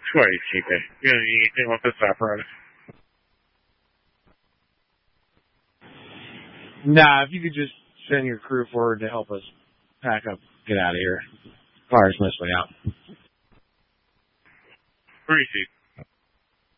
Sweaty, chica. You don't need anything with this apparatus. Nah, if you could just send your crew forward to help us pack up, get out of here. Fire's mostly out. Pretty cheap.